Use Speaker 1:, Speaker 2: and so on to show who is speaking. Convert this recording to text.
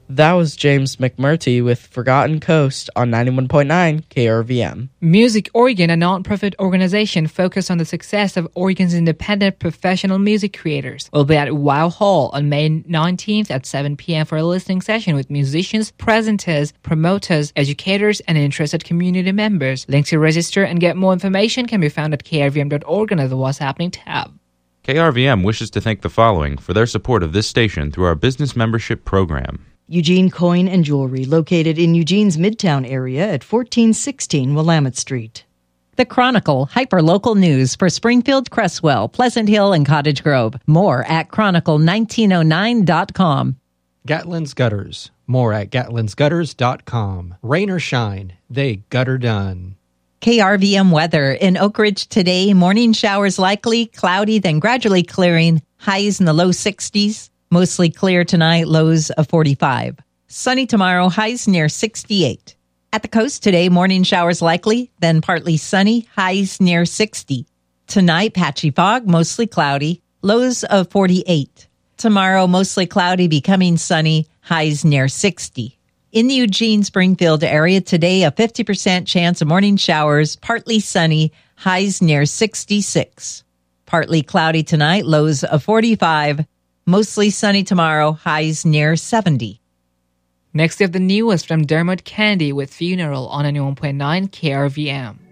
Speaker 1: That was James McMurtry with Forgotten Coast on 91.9 KRVM.
Speaker 2: Music Oregon, a non-profit organization focused on the success of Oregon's independent professional music creators, will be at Wow Hall on May 19th at 7 p.m. for a listening session with musicians, presenters, promoters, educators, and interested community members. Links to register and get more information can be found at krvm.org under the What's Happening tab.
Speaker 3: KRVM wishes to thank the following for their support of this station through our business membership program.
Speaker 4: Eugene Coin and Jewelry, located in Eugene's Midtown area at 1416 Willamette Street.
Speaker 5: The Chronicle, hyper-local news for Springfield, Cresswell, Pleasant Hill, and Cottage Grove. More at chronicle1909.com.
Speaker 6: Gatlin's Gutters. More at gatlinsgutters.com. Rain or shine, they gutter done.
Speaker 5: KRVM weather in Oak Ridge today. Morning showers likely, cloudy, then gradually clearing. Highs in the low 60s. Mostly clear tonight, lows of 45. Sunny tomorrow, highs near 68. At the coast today, morning showers likely, then partly sunny, highs near 60. Tonight, patchy fog, mostly cloudy, lows of 48. Tomorrow, mostly cloudy, becoming sunny, highs near 60. In the Eugene-Springfield area today, a 50% chance of morning showers, partly sunny, highs near 66. Partly cloudy tonight, lows of 45. Mostly sunny tomorrow, highs near 70.
Speaker 2: Next up, the news from Dermot Candy with Funeral on 91.9 KRVM.